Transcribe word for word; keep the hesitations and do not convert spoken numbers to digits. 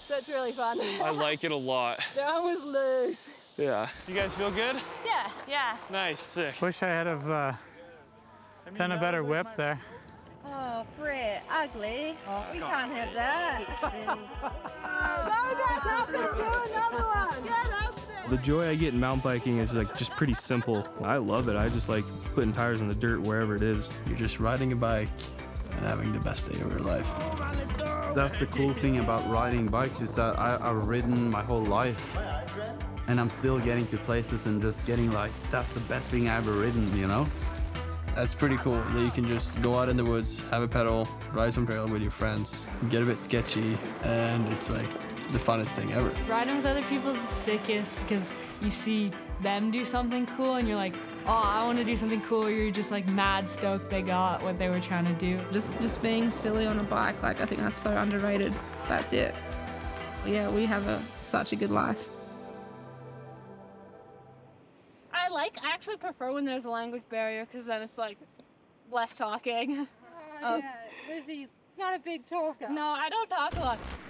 That's really fun. I like it a lot. They're almost loose. Yeah. You guys feel good? Yeah. Yeah. Nice. Sick. Wish I had have uh, done a better whip there. Oh, Brett, ugly. Oh, we can't have that. The joy I get in mountain biking is like just pretty simple. I love it. I just like putting tires in the dirt wherever it is. You're just riding a bike and having the best day of your life. That's the cool thing about riding bikes is that I, I've ridden my whole life and I'm still getting to places and just getting like, that's the best thing I've ever ridden, you know? That's pretty cool that you can just go out in the woods, have a pedal, ride some trail with your friends, get a bit sketchy, and it's like the funnest thing ever. Riding with other people is the sickest because you see them do something cool and you're like, oh, I want to do something cool. You're just like mad stoked they got what they were trying to do. Just just being silly on a bike, like I think that's so underrated. That's it. Yeah, we have a such a good life. I like, I actually prefer when there's a language barrier because then it's like less talking. Oh, yeah. Lizzie, not a big talker. No, I don't talk a lot.